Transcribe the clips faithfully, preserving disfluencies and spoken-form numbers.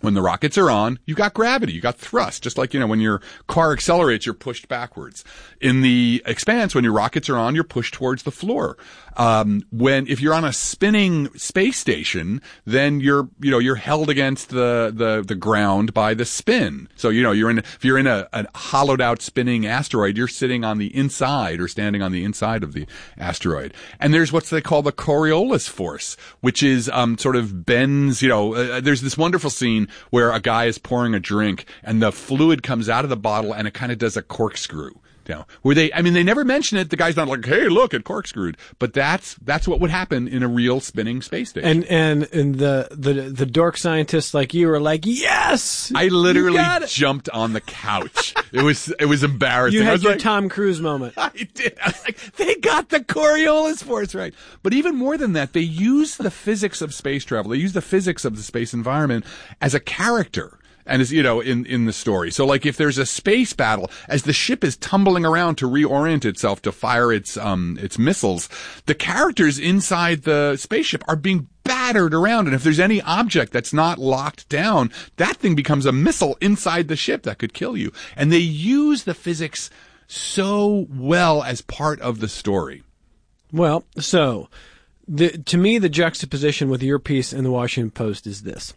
When the rockets are on, you got gravity, you got thrust, just like, you know, when your car accelerates, you're pushed backwards. In the Expanse, when your rockets are on, you're pushed towards the floor. Um, when, if you're on a spinning space station, then you're, you know, you're held against the, the, the ground by the spin. So, you know, you're in, if you're in a, a hollowed out spinning asteroid, you're sitting on the inside or standing on the inside of the asteroid. And there's what's they call the Coriolis force, which is, um, sort of bends, you know, uh, there's this wonderful scene where a guy is pouring a drink and the fluid comes out of the bottle and it kind of does a corkscrew. You know, where they, I mean, they never mention it. The guy's not like, hey, look, it corkscrewed. But that's, that's what would happen in a real spinning space station. And, and, and the, the, the dork scientists like you are like, yes! I literally jumped on the couch. It was, it was embarrassing. You I had was your like, Tom Cruise moment. I did. I was like, they got the Coriolis force right. But even more than that, they use the physics of space travel. They use the physics of the space environment as a character. And as you know, in, in the story. So like if there's a space battle, as the ship is tumbling around to reorient itself to fire its, um, its missiles, the characters inside the spaceship are being battered around. And if there's any object that's not locked down, that thing becomes a missile inside the ship that could kill you. And they use the physics so well as part of the story. Well, so the, to me, the juxtaposition with your piece in the Washington Post is this.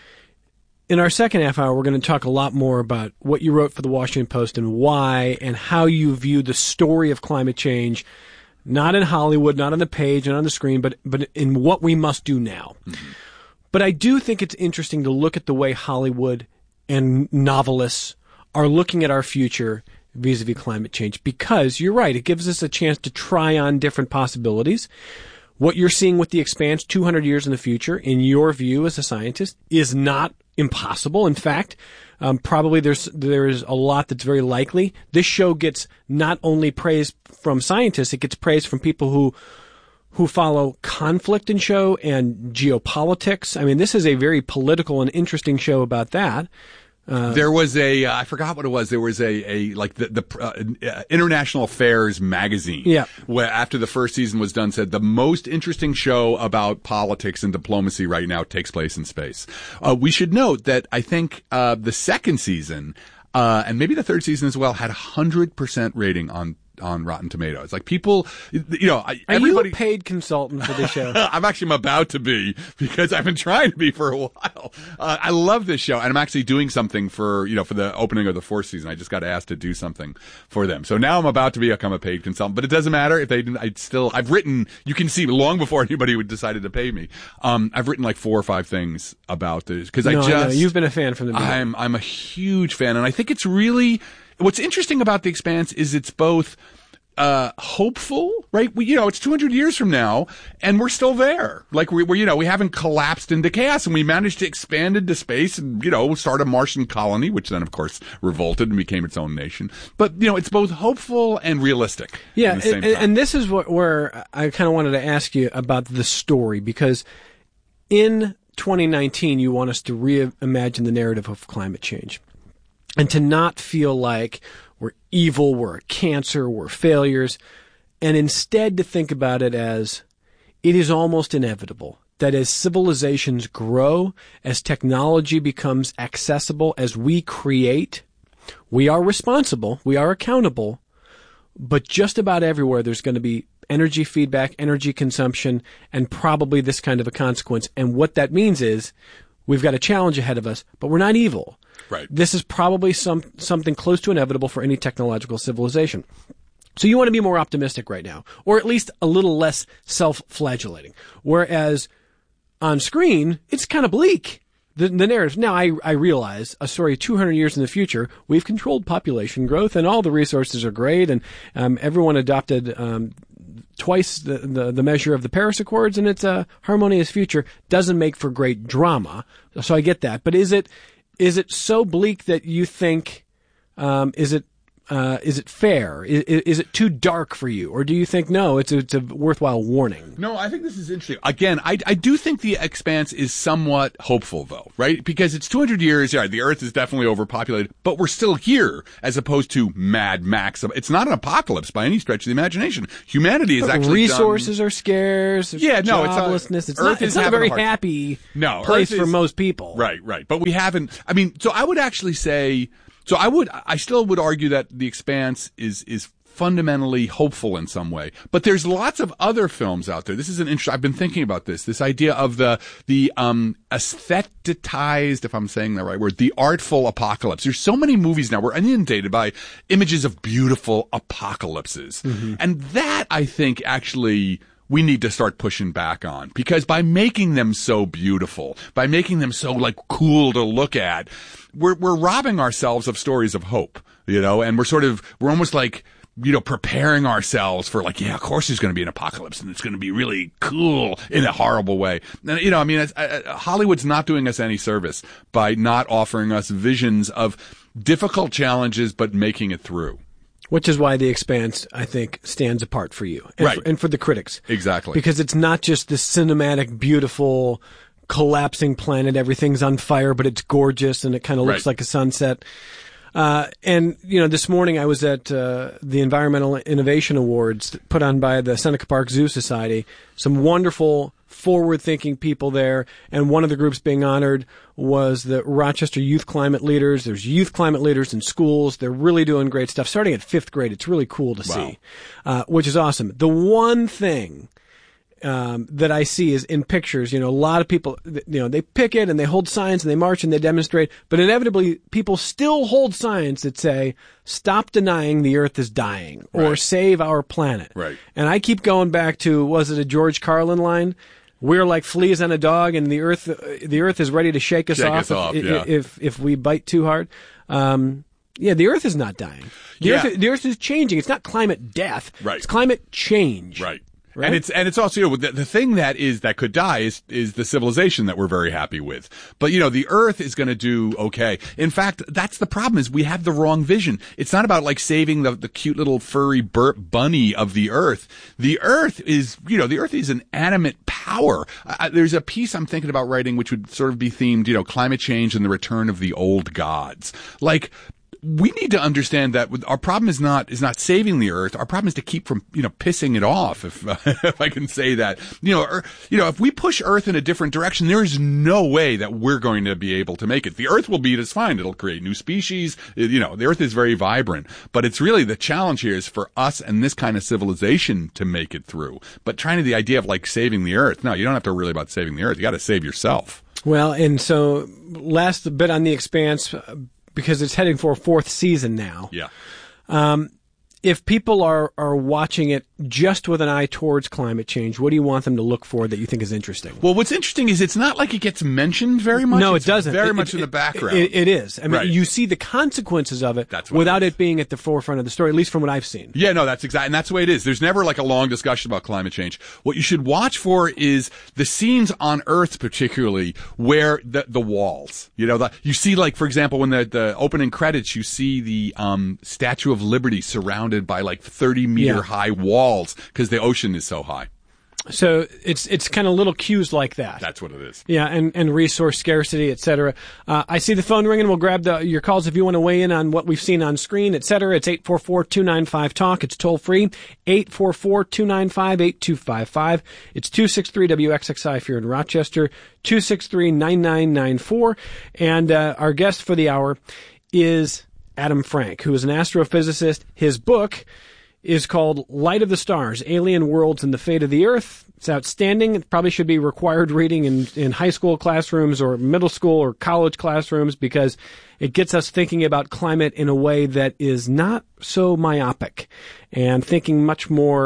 In our second half hour, we're going to talk a lot more about what you wrote for the Washington Post and why and how you view the story of climate change, not in Hollywood, not on the page and on the screen, but, but in what we must do now. Mm-hmm. But I do think it's interesting to look at the way Hollywood and novelists are looking at our future vis-a-vis climate change, because you're right, it gives us a chance to try on different possibilities. What you're seeing with The Expanse two hundred years in the future, in your view as a scientist, is not impossible. In fact, um, probably there's there's a lot that's very likely. This show gets not only praise from scientists, it gets praise from people who who follow conflict in show and geopolitics. I mean, this is a very political and interesting show about that. Uh, there was a, uh, I forgot what it was. There was a, a like the, the uh, International Affairs magazine. Yeah. Where after the first season was done, said the most interesting show about politics and diplomacy right now takes place in space. Uh, we should note that I think, uh, the second season, uh, and maybe the third season as well, had a hundred percent rating on on Rotten Tomatoes. Like people, you know, I, Are everybody. you a paid consultant for this show? I'm actually I'm about to be, because I've been trying to be for a while. Uh, I love this show, and I'm actually doing something for, you know, for the opening of the fourth season. I just got asked to do something for them. So now I'm about to become a paid consultant, but it doesn't matter if they didn't, I'd still, I've written, you can see long before anybody would decided to pay me. Um, I've written like four or five things about this, because no, I just, I know. You've been a fan from the beginning. I'm, I'm a huge fan, and I think it's really, what's interesting about The Expanse is it's both, Uh, hopeful, right? We, you know, it's two hundred years from now, and we're still there. Like we, we're, you know, we haven't collapsed into chaos, and we managed to expand into space and, you know, start a Martian colony, which then, of course, revolted and became its own nation. But, you know, it's both hopeful and realistic. Yeah, at the same and, time. and this is what, where I kind of wanted to ask you about the story, because in twenty nineteen, you want us to reimagine the narrative of climate change and to not feel like we're evil, we're a cancer, we're failures, and instead to think about it as it is almost inevitable that as civilizations grow, as technology becomes accessible, as we create, we are responsible, we are accountable, but just about everywhere there's going to be energy feedback, energy consumption, and probably this kind of a consequence. And what that means is we've got a challenge ahead of us, but we're not evil. Right. This is probably some something close to inevitable for any technological civilization. So you want to be more optimistic right now, or at least a little less self-flagellating. Whereas on screen, it's kind of bleak, the, the narrative. Now, I, I realize a story two hundred years in the future, we've controlled population growth, and all the resources are great, and um, everyone adopted um, twice the, the, the measure of the Paris Accords, and it's a harmonious future. Doesn't make for great drama, so I get that. But is it... Is it so bleak that you think, um, is it Uh, is it fair? Is, is it too dark for you? Or do you think, no, it's a, it's a worthwhile warning? No, I think this is interesting. Again, I, I do think The Expanse is somewhat hopeful, though, right? Because it's two hundred years, yeah, the Earth is definitely overpopulated, but we're still here, as opposed to Mad Max. It's not an apocalypse by any stretch of the imagination. Humanity is but actually resources done... are scarce. Yeah, no, it's joblessness. a, It's not, it's not a very hard... happy no, place Earth for is... most people. Right, right. But we haven't, I mean, so I would actually say... So I would, I still would argue that The Expanse is, is fundamentally hopeful in some way. But there's lots of other films out there. This is an interesting, I've been thinking about this, this idea of the, the, um, aesthetized, if I'm saying the right word, the artful apocalypse. There's so many movies now. We're inundated by images of beautiful apocalypses. Mm-hmm. And that, I think, actually, we need to start pushing back on, because by making them so beautiful, by making them so like cool to look at, we're we're robbing ourselves of stories of hope, you know, and we're sort of we're almost like, you know, preparing ourselves for like, yeah, of course there's going to be an apocalypse and it's going to be really cool in a horrible way. And, you know, I mean, it's, uh, Hollywood's not doing us any service by not offering us visions of difficult challenges but making it through. Which is why The Expanse, I think, stands apart for you. And right. For, and for the critics. Exactly. Because it's not just this cinematic, beautiful, collapsing planet. Everything's on fire, but it's gorgeous and it kind of looks right. like a sunset. Uh, and, you know, this morning I was at uh, the Environmental Innovation Awards put on by the Seneca Park Zoo Society. Some wonderful, forward-thinking people there. And one of the groups being honored was the Rochester Youth Climate Leaders. There's youth climate leaders in schools. They're really doing great stuff. Starting at fifth grade, it's really cool to wow. see, uh, which is awesome. The one thing Um, that I see is in pictures, you know, a lot of people, you know, they picket and they hold signs and they march and they demonstrate, but inevitably people still hold signs that say, stop denying the earth is dying or right. save our planet. Right. And I keep going back to, was it a George Carlin line? We're like fleas on a dog and the earth, the earth is ready to shake us shake off, us off if, yeah. if, if we bite too hard. Um, yeah, the earth is not dying. The, yeah. earth, the earth is changing. It's not climate death. Right. It's climate change. Right. Right? And it's and it's also, you know, the, the thing that is that could die is is the civilization that we're very happy with. But you know, the Earth is going to do okay. In fact, that's the problem, is we have the wrong vision. It's not about like saving the the cute little furry burp bunny of the Earth. The Earth is, you know, the Earth is an animate power. Uh, there's a piece I'm thinking about writing which would sort of be themed, you know, climate change and the return of the old gods. Like, we need to understand that our problem is not is not saving the earth. Our problem is to keep from, you know, pissing it off, if uh, if I can say that. You know, or, you know, if we push Earth in a different direction, there is no way that we're going to be able to make it. The Earth will beat us fine. It'll create new species. It, you know, the Earth is very vibrant, but it's really the challenge here is for us and this kind of civilization to make it through. But trying to the idea of like saving the Earth, no, you don't have to worry about saving the Earth. You got to save yourself. Well, and so last bit on The Expanse, because it's heading for a fourth season now. Yeah. Um, if people are, are watching it just with an eye towards climate change, what do you want them to look for that you think is interesting? Well, what's interesting is it's not like it gets mentioned very much. No, it's it doesn't. Very it, much it, in the background. It, it is. I mean, right. you see the consequences of it that's what without it, it being at the forefront of the story, at least from what I've seen. Yeah, no, that's exactly, and that's the way it is. There's never like a long discussion about climate change. What you should watch for is the scenes on Earth, particularly where the the walls. You know, the, you see, like, for example, when the the opening credits, you see the um, Statue of Liberty surrounded by like thirty meter yeah. high walls because the ocean is so high. So it's it's kind of little cues like that. That's what it is. Yeah, and, and resource scarcity, et cetera. Uh, I see the phone ringing. We'll grab the, your calls if you want to weigh in on what we've seen on screen, et cetera. It's eight four four, two nine five, talk. It's toll free, eight four four, two nine five, eight two five five. It's two six three W X X I if you're in Rochester, two six three, nine nine nine four. And uh, our guest for the hour is Adam Frank, who is an astrophysicist. His book is called Light of the Stars, Alien Worlds and the Fate of the Earth. It's outstanding. It probably should be required reading in, in high school classrooms or middle school or college classrooms because it gets us thinking about climate in a way that is not so myopic and thinking much more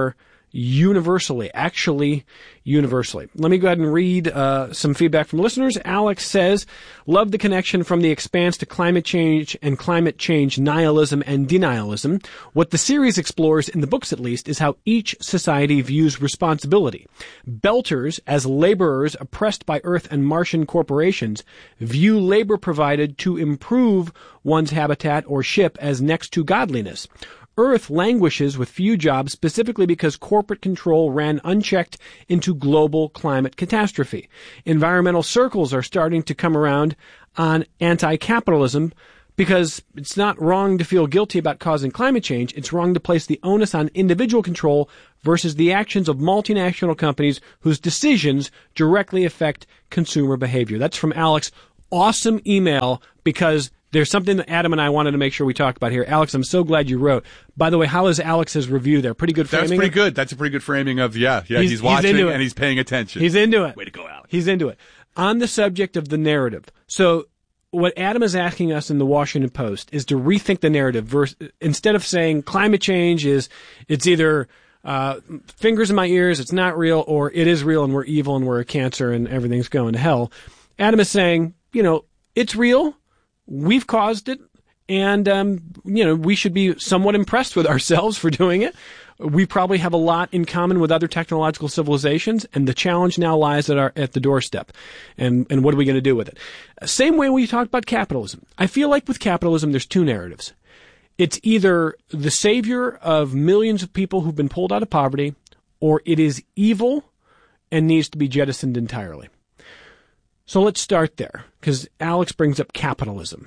universally, actually universally. Let me go ahead and read uh, some feedback from listeners. Alex says, love the connection from The Expanse to climate change and climate change nihilism and denialism. What the series explores, in the books at least, is how each society views responsibility. Belters, as laborers oppressed by Earth and Martian corporations, view labor provided to improve one's habitat or ship as next to godliness. Earth languishes with few jobs specifically because corporate control ran unchecked into global climate catastrophe. Environmental circles are starting to come around on anti-capitalism because it's not wrong to feel guilty about causing climate change. It's wrong to place the onus on individual control versus the actions of multinational companies whose decisions directly affect consumer behavior. That's from Alex. Awesome email, because there's something that Adam and I wanted to make sure we talked about here. Alex, I'm so glad you wrote. By the way, how is Alex's review there? Pretty good framing? That's pretty good. That's a pretty good framing of, yeah, yeah, he's, he's watching he's and he's paying attention. He's into it. Way to go, Alex. He's into it. On the subject of the narrative, so what Adam is asking us in the Washington Post is to rethink the narrative. Versus, instead of saying climate change is, it's either uh, fingers in my ears, it's not real, or it is real and we're evil and we're a cancer and everything's going to hell. Adam is saying, you know, it's real. We've caused it. And, um, you know, we should be somewhat impressed with ourselves for doing it. We probably have a lot in common with other technological civilizations, and the challenge now lies at our at the doorstep. And and what are we going to do with it? Same way we talked about capitalism. I feel like with capitalism, there's two narratives. It's either the savior of millions of people who've been pulled out of poverty, or it is evil and needs to be jettisoned entirely. So let's start there, because Alex brings up capitalism.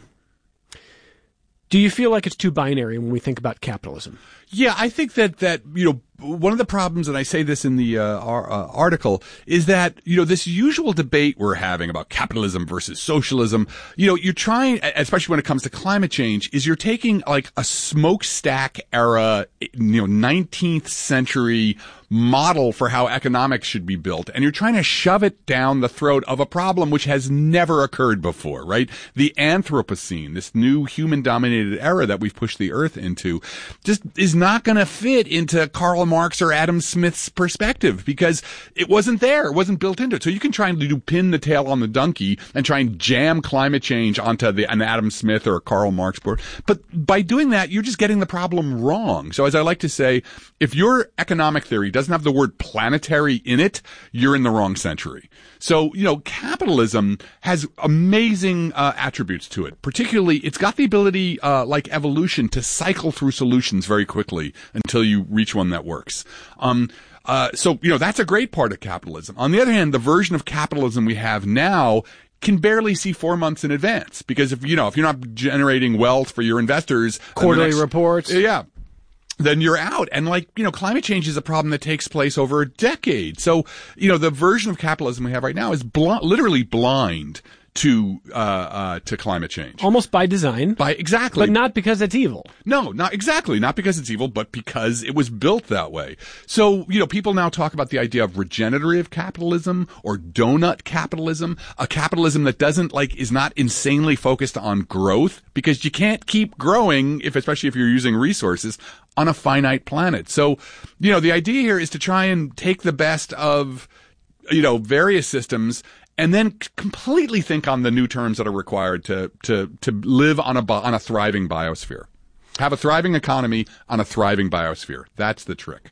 Do you feel like it's too binary when we think about capitalism? Yeah, I think that, that, you know, one of the problems, and I say this in the uh, our, uh, article, is that, you know, this usual debate we're having about capitalism versus socialism, you know, you're trying, especially when it comes to climate change, is you're taking like a smokestack era, you know, nineteenth century model for how economics should be built, and you're trying to shove it down the throat of a problem which has never occurred before, right? The Anthropocene, this new human-dominated era that we've pushed the Earth into, just is not going to fit into Karl Marx or Adam Smith's perspective, because it wasn't there. It wasn't built into it. So you can try and do pin the tail on the donkey and try and jam climate change onto the, an Adam Smith or a Karl Marx board. But by doing that, you're just getting the problem wrong. So as I like to say, if your economic theory doesn't have the word planetary in it, you're in the wrong century. So, you know, capitalism has amazing uh, attributes to it. Particularly, it's got the ability, uh, like evolution, to cycle through solutions very quickly until you reach one that works. Um, uh, so, you know, that's a great part of capitalism. On the other hand, the version of capitalism we have now can barely see four months in advance, because if, you know, if you're not generating wealth for your investors, quarterly next, reports, yeah, then you're out. And like, you know, climate change is a problem that takes place over a decade. So, you know, the version of capitalism we have right now is bl- literally blind to uh uh to climate change. Almost by design. By exactly. But not because it's evil. No, not exactly. Not because it's evil, but because it was built that way. So, you know, people now talk about the idea of regenerative capitalism or donut capitalism, a capitalism that doesn't like is not insanely focused on growth, because you can't keep growing if especially if you're using resources on a finite planet. So, you know, the idea here is to try and take the best of, you know, various systems and then completely think on the new terms that are required to to to live on a on a thriving biosphere. Have a thriving economy on a thriving biosphere. That's the trick.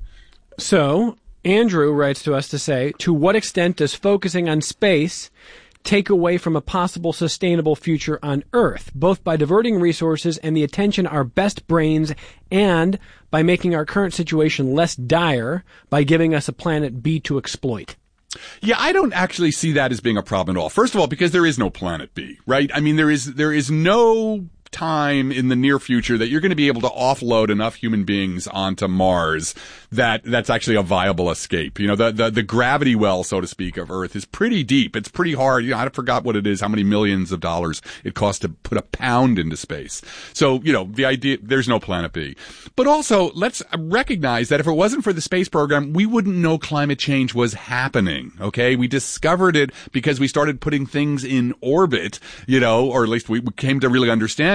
So, Andrew writes to us to say, to what extent does focusing on space take away from a possible sustainable future on Earth, both by diverting resources and the attention our best brains, and by making our current situation less dire by giving us a planet B to exploit? Yeah, I don't actually see that as being a problem at all. First of all, because there is no planet B, right? I mean, there is there is no time in the near future that you're going to be able to offload enough human beings onto Mars that that's actually a viable escape. You know, the, the, the gravity well, so to speak, of Earth is pretty deep. It's pretty hard. You know, I forgot what it is, how many millions of dollars it costs to put a pound into space. So, you know, the idea, there's no planet B. But also, let's recognize that if it wasn't for the space program, we wouldn't know climate change was happening, okay? We discovered it because we started putting things in orbit, you know, or at least we came to really understand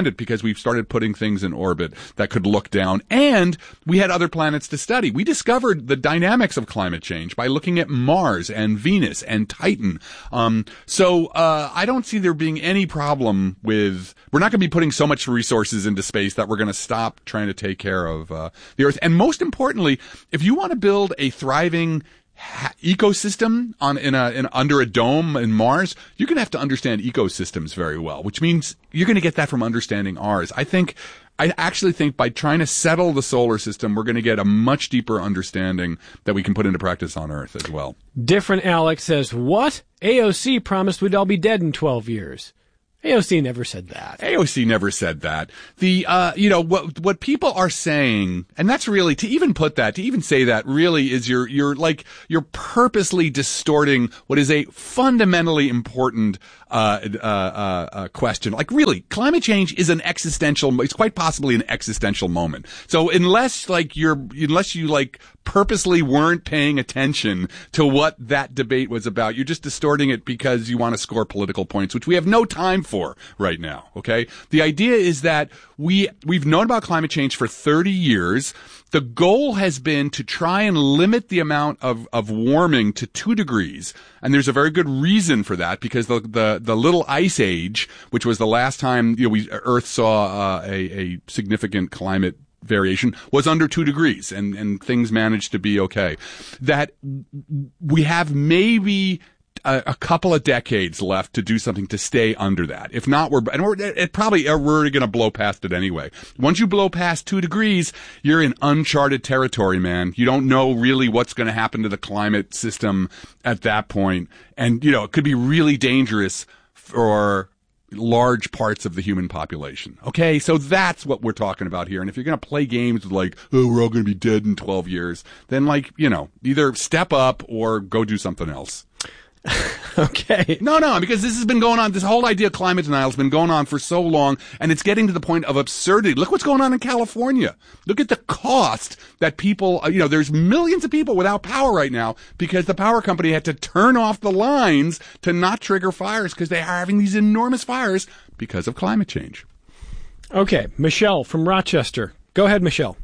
understand it because we've started putting things in orbit that could look down, and we had other planets to study. We discovered the dynamics of climate change by looking at Mars and Venus and Titan. Um, so uh, I don't see there being any problem with, we're not going to be putting so much resources into space that we're going to stop trying to take care of uh, the Earth. And most importantly, if you want to build a thriving ha- ecosystem on in a in, under a dome in Mars, you're going to have to understand ecosystems very well, which means you're going to get that from understanding ours. I think I actually think by trying to settle the solar system, we're going to get a much deeper understanding that we can put into practice on Earth as well. Different Alex says, what? A O C promised we'd all be dead in twelve years. A O C never said that. A O C never said that. The, uh, you know, what, what people are saying, and that's really, to even put that, to even say that really is you're, you're like, you're purposely distorting what is a fundamentally important, uh, uh, uh, uh, question. Like really, climate change is an existential, it's quite possibly an existential moment. So unless like you're, unless you like purposely weren't paying attention to what that debate was about, you're just distorting it because you want to score political points, which we have no time for right now. Okay. The idea is that we, we've known about climate change for thirty years. The goal has been to try and limit the amount of, of warming to two degrees. And there's a very good reason for that because the, the, the little ice age, which was the last time, you know, we, Earth saw uh, a, a significant climate variation, was under two degrees and, and things managed to be okay. That we have maybe a, a couple of decades left to do something to stay under that. If not, we're, and we're, it probably, we're going to blow past it anyway. Once you blow past two degrees, you're in uncharted territory, man. You don't know really what's going to happen to the climate system at that point. And, you know, it could be really dangerous for large parts of the human population. Okay, so that's what we're talking about here. And if you're going to play games with like, oh, we're all going to be dead in twelve years, then like, you know, either step up or go do something else. Okay. No, no, because this has been going on, this whole idea of climate denial has been going on for so long, and it's getting to the point of absurdity. Look what's going on in California. Look at the cost that people, you know, there's millions of people without power right now because the power company had to turn off the lines to not trigger fires because they are having these enormous fires because of climate change. Okay, Michelle from Rochester. Go ahead, Michelle.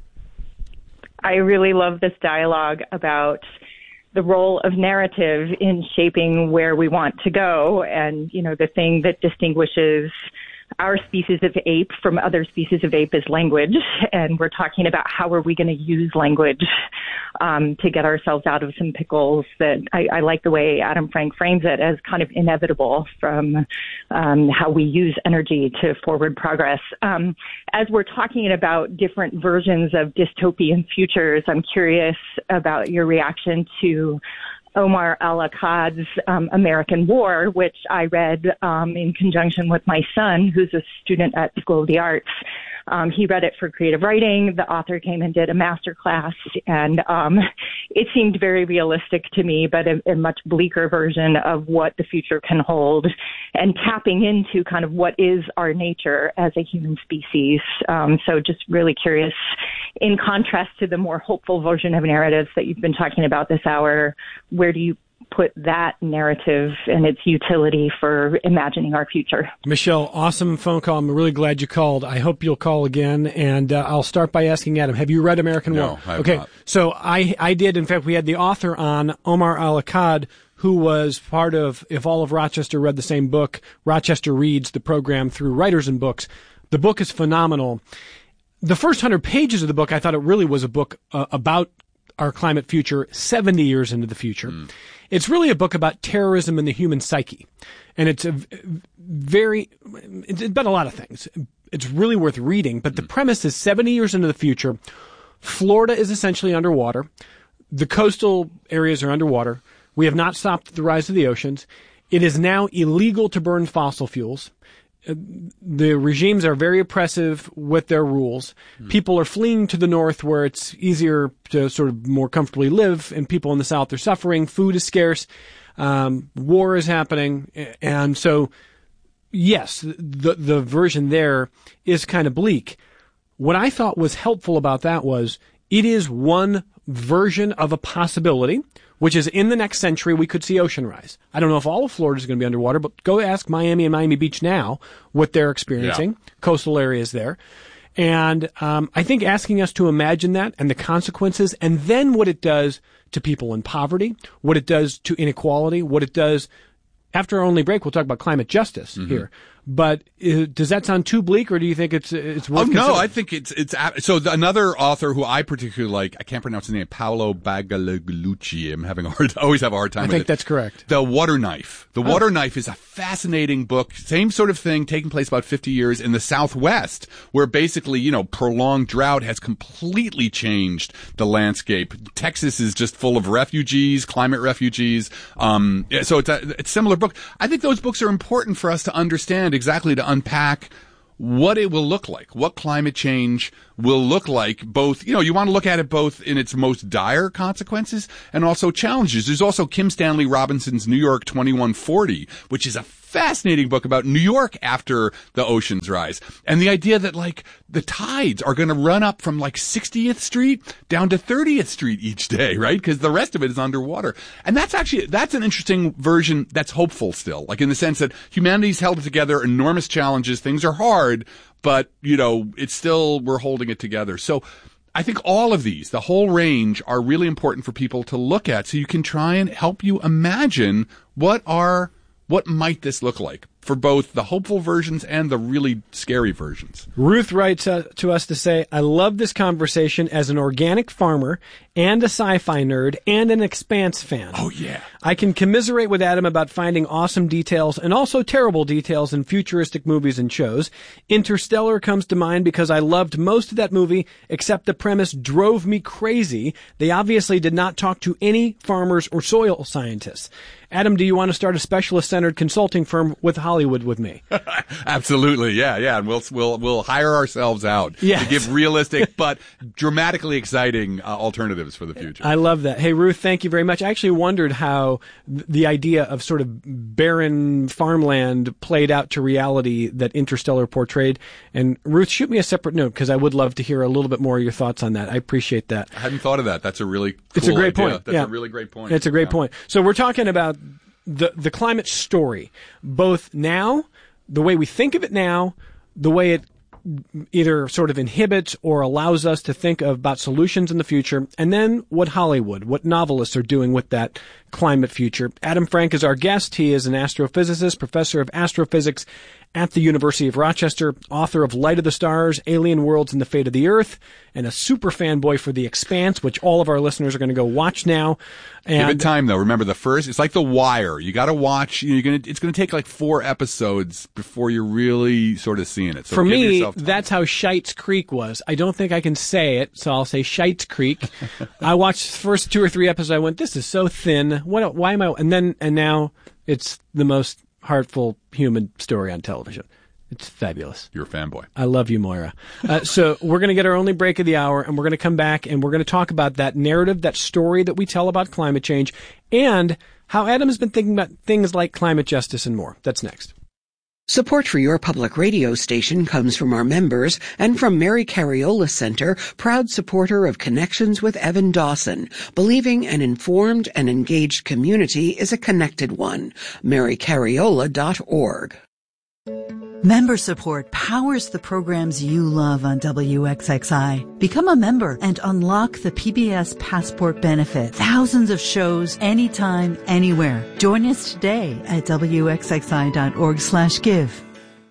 I really love this dialogue about the role of narrative in shaping where we want to go. And, you know, the thing that distinguishes our species of ape from other species of ape is language. And we're talking about how are we going to use language um, to get ourselves out of some pickles that I, I like the way Adam Frank frames it as kind of inevitable from um, how we use energy to forward progress. Um, as we're talking about different versions of dystopian futures, I'm curious about your reaction to Omar Al-Akkad's um, American War, which I read um, in conjunction with my son, who's a student at School of the Arts. Um, he read it for creative writing. The author came and did a master class, and um, it seemed very realistic to me, but a, a much bleaker version of what the future can hold, and tapping into kind of what is our nature as a human species. Um, so just really curious, in contrast to the more hopeful version of narratives that you've been talking about this hour, where do you put that narrative and its utility for imagining our future? Michelle, awesome phone call. I'm really glad you called. I hope you'll call again. And uh, I'll start by asking Adam, have you read American no, War? I have okay, not. So I I did. In fact, we had the author on, Omar Al-Akkad, who was part of, if all of Rochester read the same book, Rochester Reads, the program through Writers and Books. The book is phenomenal. The first hundred pages of the book, I thought it really was a book uh, about our climate future seventy years into the future. Mm. It's really a book about terrorism and the human psyche. And it's a very, it's about a lot of things. It's really worth reading, but the premise is seventy years into the future, Florida is essentially underwater. The coastal areas are underwater. We have not stopped the rise of the oceans. It is now illegal to burn fossil fuels. The regimes are very oppressive with their rules. Mm. People are fleeing to the north where it's easier to sort of more comfortably live, and people in the south are suffering. Food is scarce. Um, war is happening. And so, yes, the, the version there is kind of bleak. What I thought was helpful about that was it is one version of a possibility, which is in the next century we could see ocean rise. I don't know if all of Florida is going to be underwater, but go ask Miami and Miami Beach now what they're experiencing, yeah. coastal areas there. And um, I think asking us to imagine that and the consequences, and then what it does to people in poverty, what it does to inequality, what it does. After our only break, we'll talk about climate justice mm-hmm. here. But uh, does that sound too bleak, or do you think it's it's worth? Oh no, I think it's it's so. The, another author who I particularly like, I can't pronounce his name, Paolo Bagliolucci. I'm having a hard, always have a hard time. I with think it. That's correct. The Water Knife. The oh. Water Knife is a fascinating book. Same sort of thing, taking place about fifty years in the Southwest, where basically you know prolonged drought has completely changed the landscape. Texas is just full of refugees, climate refugees. Um, so it's a it's a similar book. I think those books are important for us to understand exactly to unpack what it will look like, what climate change will look like, both, you know, you want to look at it both in its most dire consequences and also challenges. There's also Kim Stanley Robinson's New York twenty-one forty, which is a fascinating book about New York after the oceans rise. And the idea that, like, the tides are going to run up from, like, sixtieth Street down to thirtieth Street each day, right? Because the rest of it is underwater. And that's actually, that's an interesting version that's hopeful still, like in the sense that humanity's held together, enormous challenges, things are hard, but, you know, it's still, we're holding it together. So I think all of these, the whole range, are really important for people to look at so you can try and help you imagine what are, what might this look like for both the hopeful versions and the really scary versions. Ruth writes uh, to us to say, I love this conversation as an organic farmer and a sci-fi nerd and an Expanse fan. Oh, yeah. I can commiserate with Adam about finding awesome details and also terrible details in futuristic movies and shows. Interstellar comes to mind because I loved most of that movie, except the premise drove me crazy. They obviously did not talk to any farmers or soil scientists. Adam, do you want to start a specialist-centered consulting firm with Hollywood with me? Absolutely, yeah, yeah. And we'll we'll we'll hire ourselves out yes. to give realistic but dramatically exciting uh, alternatives for the future. I love that. Hey, Ruth, thank you very much. I actually wondered how th- the idea of sort of barren farmland played out to reality that Interstellar portrayed. And Ruth, shoot me a separate note because I would love to hear a little bit more of your thoughts on that. I appreciate that. I hadn't thought of that. That's a really cool It's a great idea. point. That's yeah. a really great point. It's a great yeah. point. So we're talking about the the climate story, both now, the way we think of it now, the way it either sort of inhibits or allows us to think about solutions in the future, and then what Hollywood, what novelists are doing with that climate future. Adam Frank is our guest. He is an astrophysicist, professor of astrophysics at the University of Rochester, author of Light of the Stars, Alien Worlds, and the Fate of the Earth, and a super fanboy for The Expanse, which all of our listeners are going to go watch now. And give it time, though. Remember, the first, it's like The Wire. You got to watch. You're gonna. It's going to take like four episodes before you're really sort of seeing it. So for give me, yourself time. That's how Scheitz Creek was. I don't think I can say it, so I'll say Scheitz Creek. I watched the first two or three episodes. I went, "This is so thin. What? Why am I?" And then, and now, it's the most heartful human story on television. It's fabulous. You're a fanboy. I love you, Moira. Uh, so we're going to get our only break of the hour, and we're going to come back, and we're going to talk about that narrative, that story that we tell about climate change, and how Adam has been thinking about things like climate justice and more. That's next. Support for your public radio station comes from our members and from Mary Cariola Center, proud supporter of Connections with Evan Dawson, believing an informed and engaged community is a connected one. mary cariola dot org. Member support powers the programs you love on W X X I. Become a member and unlock the P B S Passport benefit. Thousands of shows, anytime, anywhere. Join us today at W X X I dot org slash give.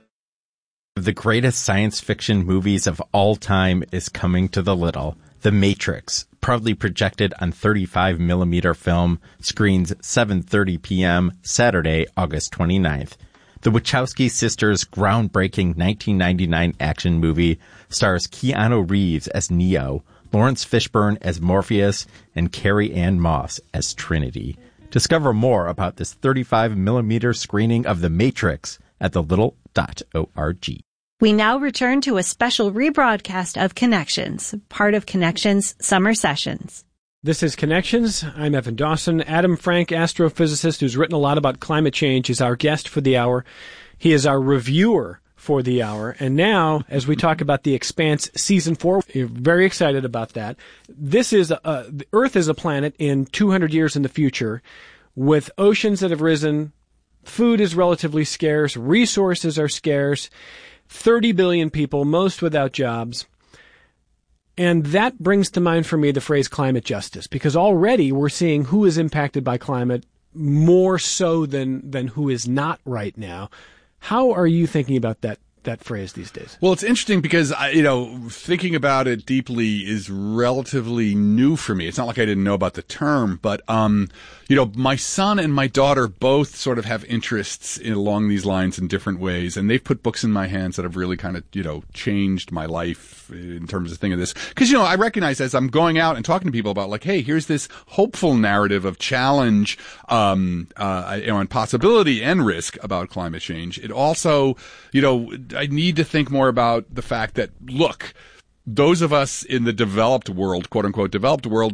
The greatest science fiction movies of all time is coming to the little. The Matrix, proudly projected on thirty-five millimeter film, screens seven thirty p.m. Saturday, August twenty-ninth. The Wachowski sisters' groundbreaking nineteen ninety-nine action movie stars Keanu Reeves as Neo, Lawrence Fishburne as Morpheus, and Carrie Ann Moss as Trinity. Discover more about this thirty-five millimeter screening of The Matrix at the little dot org. We now return to a special rebroadcast of Connections, part of Connections Summer Sessions. This is Connections. I'm Evan Dawson. Adam Frank, astrophysicist who's written a lot about climate change, is our guest for the hour. He is our reviewer for the hour. And now, as we talk about The Expanse Season four, we're very excited about that. This is, a, the Earth is a planet in two hundred years in the future with oceans that have risen, food is relatively scarce, resources are scarce, thirty billion people, most without jobs. And that brings to mind for me the phrase climate justice, because already we're seeing who is impacted by climate more so than, than who is not right now. How are you thinking about that that phrase these days? Well, it's interesting because, I, you know, thinking about it deeply is relatively new for me. It's not like I didn't know about the term, but, um, you know, my son and my daughter both sort of have interests in, along these lines in different ways, and they've put books in my hands that have really kind of, you know, changed my life in terms of thinking of this. Because, you know, I recognize as I'm going out and talking to people about, like, hey, here's this hopeful narrative of challenge, um, uh, you know, and possibility and risk about climate change. It also, you know, I need to think more about the fact that, look, those of us in the developed world, quote unquote developed world,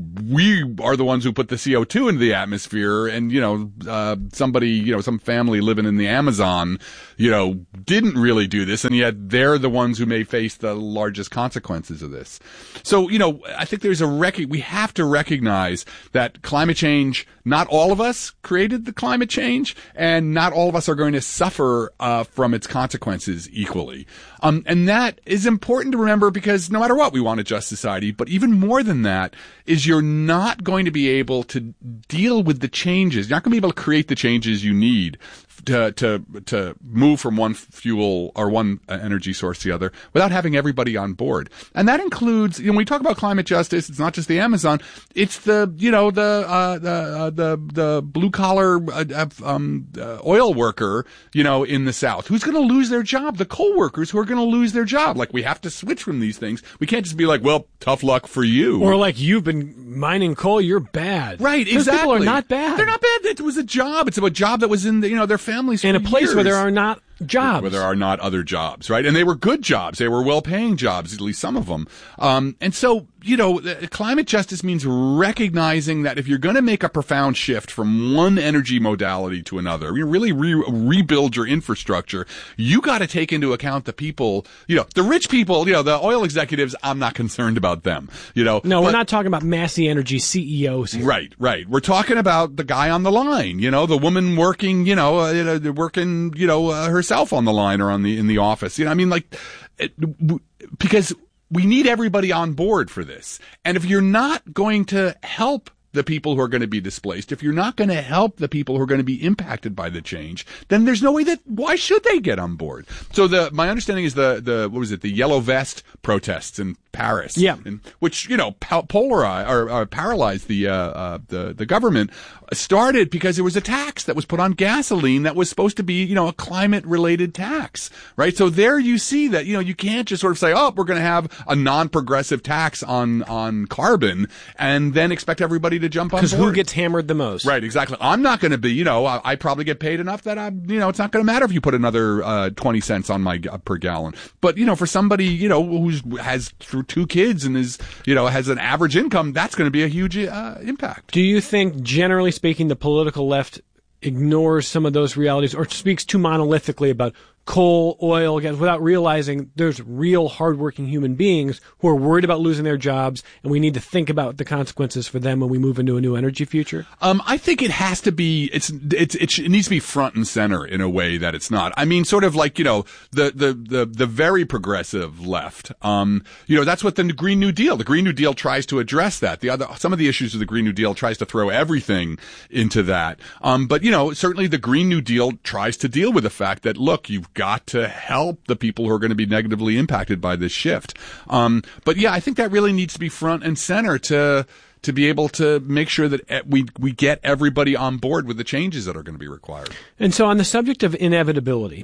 we are the ones who put the C O two into the atmosphere. And, you know, uh, somebody, you know, some family living in the Amazon, you know, didn't really do this. And yet they're the ones who may face the largest consequences of this. So, you know, I think there's a rec- we have to recognize that climate change, not all of us created the climate change, and not all of us are going to suffer uh, from its consequences equally. Um, and that is important to remember, because no matter what, we want a just society. But even more than that is you're not going to be able to deal with the changes. You're not going to be able to create the changes you need to to to move from one fuel or one energy source to the other without having everybody on board. And that includes, you know, when we talk about climate justice, it's not just the Amazon, it's the, you know, the uh, the uh, the the blue collar uh, um, uh, oil worker, you know, in the South who's going to lose their job, the coal workers who are going to lose their job. Like, we have to switch from these things. We can't just be like, well, tough luck for you. Or like, you've been mining coal, you're bad. Right, Those exactly. people are not bad. They're not bad. It was a job. It's a job that was in the, you know, their families in for a place years. where there are not jobs. Where there are not other jobs, right? And they were good jobs. They were well-paying jobs, at least some of them. Um, and so, you know, climate justice means recognizing that if you're going to make a profound shift from one energy modality to another, you really re- rebuild your infrastructure, you got to take into account the people, you know, the rich people, you know, the oil executives, I'm not concerned about them, you know. No, but, we're not talking about Massey Energy C E Os here. Right, right. We're talking about the guy on the line, you know, the woman working, you know, uh, working, you know, uh, herself on the line or on the, in the office. You know, I mean, like, it, w- because we need everybody on board for this. And if you're not going to help the people who are going to be displaced, if you're not going to help the people who are going to be impacted by the change, then there's no way that, why should they get on board? So the, my understanding is the, the, what was it, the Yellow Vest protests in Paris. Yeah. In, which, you know, polarize or, or paralyzed the, uh, uh, the, the government, started because there was a tax that was put on gasoline that was supposed to be, you know, a climate related tax, right? So there you see that, you know, you can't just sort of say, oh, we're going to have a non-progressive tax on, on carbon and then expect everybody to jump on board. Because who gets hammered the most? Right, exactly. I'm not going to be, you know, I, I probably get paid enough that I, you know, it's not going to matter if you put another uh, twenty cents on my uh, per gallon. But, you know, for somebody, you know, who's has through two kids and is, you know, has an average income, that's going to be a huge uh, impact. Do you think, generally speaking, the political left ignores some of those realities or speaks too monolithically about coal, oil, again, without realizing there's real hardworking human beings who are worried about losing their jobs, and we need to think about the consequences for them when we move into a new energy future? Um, I think it has to be, it's, it's, it, it needs to be front and center in a way that it's not. I mean, sort of like, you know, the, the, the, the very progressive left, um, you know, that's what the Green New Deal, the Green New Deal tries to address that. The other, some of the issues of the Green New Deal tries to throw everything into that. Um, but, you know, certainly the Green New Deal tries to deal with the fact that, look, you've got to help the people who are going to be negatively impacted by this shift. Um, but yeah, I think that really needs to be front and center to to be able to make sure that we we get everybody on board with the changes that are going to be required. And so on the subject of inevitability,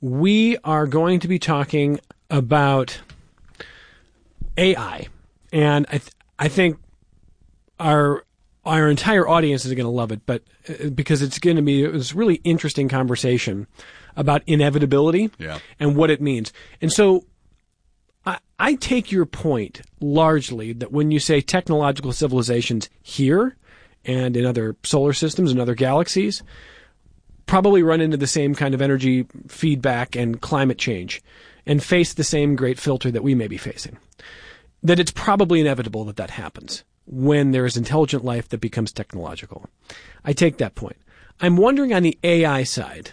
we are going to be talking about A I. And I th- I think our our entire audience is going to love it, but uh, because it's going to be this really interesting conversation about inevitability yeah. and what it means. And so I, I take your point largely that when you say technological civilizations here and in other solar systems and other galaxies, probably run into the same kind of energy feedback and climate change and face the same great filter that we may be facing. That it's probably inevitable that that happens when there is intelligent life that becomes technological. I take that point. I'm wondering on the A I side,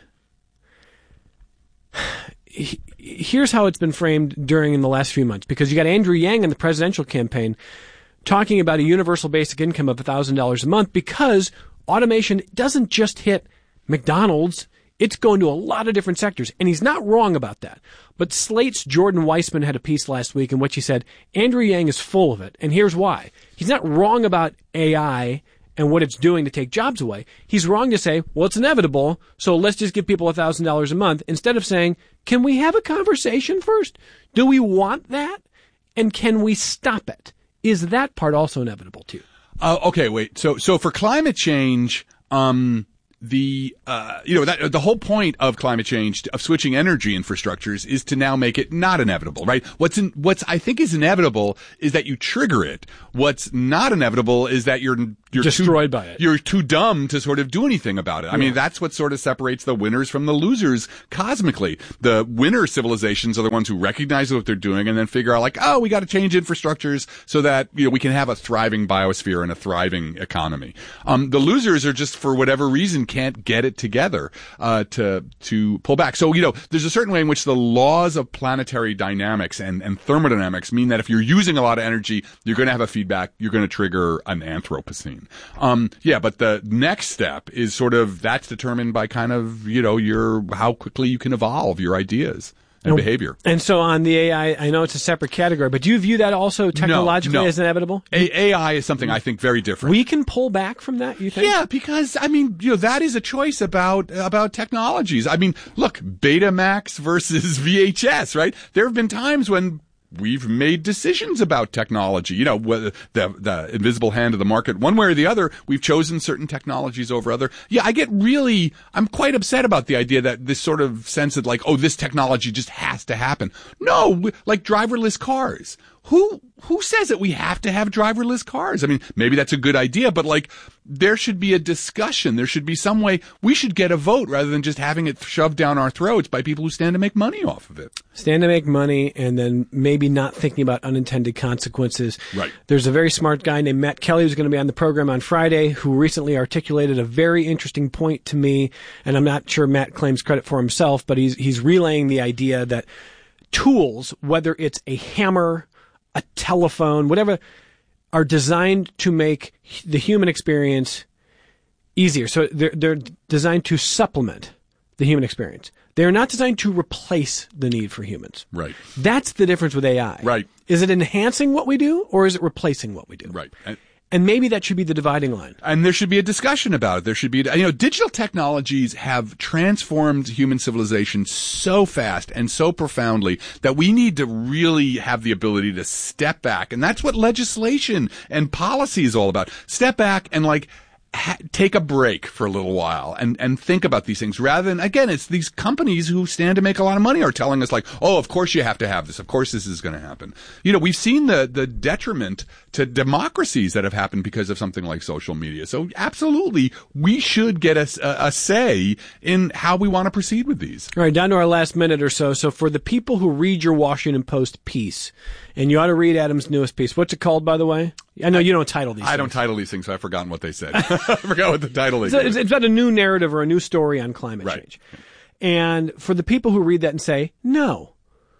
here's how it's been framed during in the last few months, because you got Andrew Yang in the presidential campaign talking about a universal basic income of one thousand dollars a month because automation doesn't just hit McDonald's. It's going to a lot of different sectors, and he's not wrong about that. But Slate's Jordan Weissman had a piece last week in which he said, Andrew Yang is full of it, and here's why. He's not wrong about A I and what it's doing to take jobs away. He's wrong to say, well, it's inevitable, so let's just give people one thousand dollars a month, instead of saying, can we have a conversation first? Do we want that? And can we stop it? Is that part also inevitable too? Uh, okay, wait. So, so for climate change, um, the, uh, you know, that, the whole point of climate change, of switching energy infrastructures is to now make it not inevitable, right? What's in, what's I think is inevitable is that you trigger it. What's not inevitable is that you're, you're destroyed too, by it. You're too dumb to sort of do anything about it. I yeah. mean, that's what sort of separates the winners from the losers cosmically. The winner civilizations are the ones who recognize what they're doing and then figure out like, oh, we got to change infrastructures so that, you know, we can have a thriving biosphere and a thriving economy. Um, the losers are just, for whatever reason, can't get it together, uh, to, to pull back. So, you know, there's a certain way in which the laws of planetary dynamics and, and thermodynamics mean that if you're using a lot of energy, you're going to have a feedback, you're going to trigger an Anthropocene. Um, yeah, but the next step is sort of, that's determined by kind of, you know, your, how quickly you can evolve your ideas and behavior. And so on the A I, I know it's a separate category, but do you view that also technologically no, no. as inevitable? A- AI is something I think very different. We can pull back from that, you think? Yeah, because, I mean, you know, that is a choice about, about technologies. I mean, look, Betamax versus V H S, right? There have been times when we've made decisions about technology, you know, whether the, the invisible hand of the market, one way or the other, we've chosen certain technologies over other. Yeah, I get really, I'm quite upset about the idea that this sort of sense that like, oh, this technology just has to happen. No, like driverless cars. Who, who says that we have to have driverless cars? I mean, maybe that's a good idea, but like, there should be a discussion. There should be some way we should get a vote rather than just having it shoved down our throats by people who stand to make money off of it. Stand to make money and then maybe not thinking about unintended consequences. Right. There's a very smart guy named Matt Kelly who's going to be on the program on Friday who recently articulated a very interesting point to me, and I'm not sure Matt claims credit for himself, but he's, he's relaying the idea that tools, whether it's a hammer, a telephone, whatever, are designed to make the human experience easier. So they're, they're designed to supplement the human experience. They're not designed to replace the need for humans. Right. That's the difference with A I. Right. Is it enhancing what we do or is it replacing what we do? Right. And- And maybe that should be the dividing line. And there should be a discussion about it. There should be, you know, digital technologies have transformed human civilization so fast and so profoundly that we need to really have the ability to step back. And that's what legislation and policy is all about. Step back and like, Ha- take a break for a little while and, and think about these things rather than, again, it's these companies who stand to make a lot of money are telling us like, oh, of course you have to have this. Of course this is going to happen. You know, we've seen the, the detriment to democracies that have happened because of something like social media. So absolutely, we should get a, a, a say in how we want to proceed with these. All right, down to our last minute or so. So for the people who read your Washington Post piece, and you ought to read Adam's newest piece. What's it called, by the way? I know you don't title these I things. don't title these things, so I've forgotten what they said. I forgot what the title is. It's, it's about a new narrative or a new story on climate right. change. And for the people who read that and say, no,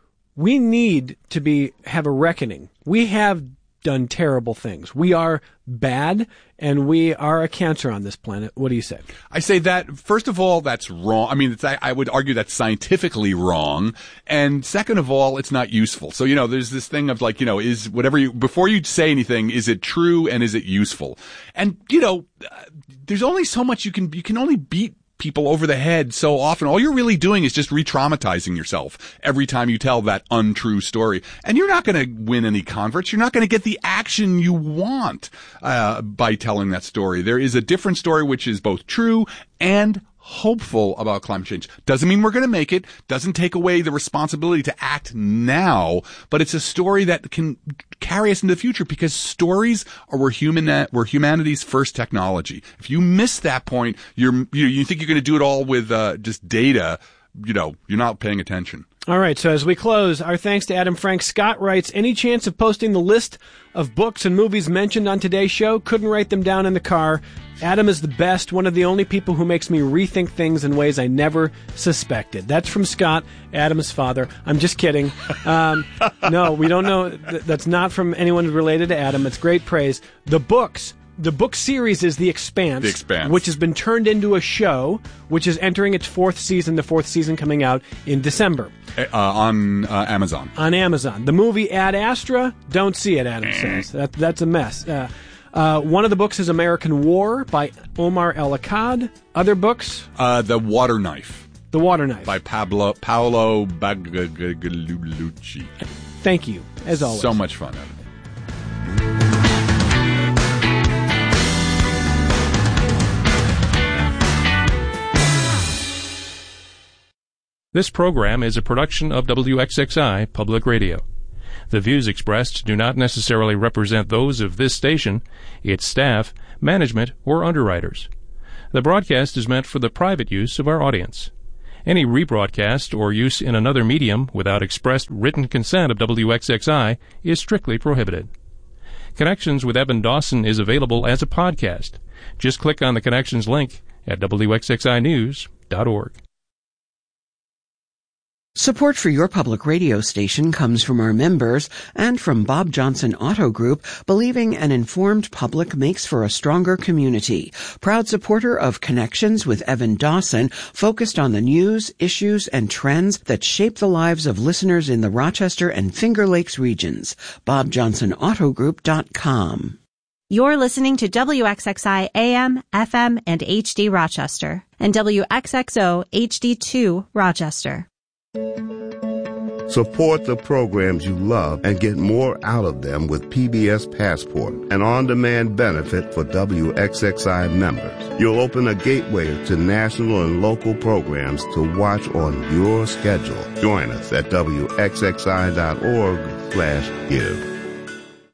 we need to be have a reckoning. We have done terrible things. We are bad, and we are a cancer on this planet. What do you say? I say that, first of all, that's wrong. I mean, it's, I, I would argue that's scientifically wrong. And second of all, it's not useful. So, you know, there's this thing of like, you know, is whatever you, before you say anything, is it true and is it useful? And, you know, uh, there's only so much you can, you can only beat people over the head so often. All you're really doing is just re-traumatizing yourself every time you tell that untrue story. And you're not going to win any converts. You're not going to get the action you want uh, by telling that story. There is a different story which is both true and hopeful about climate change. Doesn't mean we're going to make it. Doesn't take away the responsibility to act now. But it's a story that can carry us into the future, because stories are where human were humanity's first technology. If you miss that point, you're you, you think you're going to do it all with uh, just data. You know, you're not paying attention. All right, so as we close, our thanks to Adam Frank. Scott writes, any chance of posting the list of books and movies mentioned on today's show? Couldn't write them down in the car. Adam is the best, one of the only people who makes me rethink things in ways I never suspected. That's from Scott, Adam's father. I'm just kidding. Um, no, we don't know. That's not from anyone related to Adam. It's great praise. The books. The book series is The Expanse, The Expanse, which has been turned into a show, which is entering its fourth season, the fourth season coming out in December. Uh, on uh, Amazon. On Amazon. The movie Ad Astra, don't see it, Adam says. That, that's a mess. Uh, uh, one of the books is American War by Omar El Akkad. Other books? Uh, The Water Knife. The Water Knife. By Pablo, Paolo Bagliolucci. Thank you, as always. So much fun, Adam. This program is a production of W X X I Public Radio. The views expressed do not necessarily represent those of this station, its staff, management, or underwriters. The broadcast is meant for the private use of our audience. Any rebroadcast or use in another medium without expressed written consent of W X X I is strictly prohibited. Connections with Evan Dawson is available as a podcast. Just click on the Connections link at W X X I news dot org. Support for your public radio station comes from our members and from Bob Johnson Auto Group, believing an informed public makes for a stronger community. Proud supporter of Connections with Evan Dawson, focused on the news, issues, and trends that shape the lives of listeners in the Rochester and Finger Lakes regions. bob johnson auto group dot com. You're listening to W X X I A M, F M, and H D Rochester, and W X X O H D two Rochester. Support the programs you love and get more out of them with P B S Passport, an on-demand benefit for W X X I members. You'll open a gateway to national and local programs to watch on your schedule. Join us at W X X I dot org slash give.